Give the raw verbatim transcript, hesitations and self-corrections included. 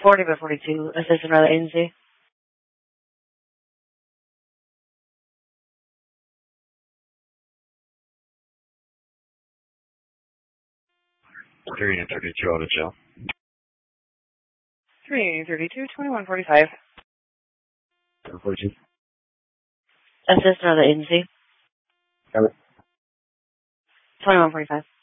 forty by forty-two, assistant rather agency. three and thirty-two out of jail. three thirty-two, twenty-one forty-five. forty-two. Assistant rather agency. Got it. twenty-one forty-five.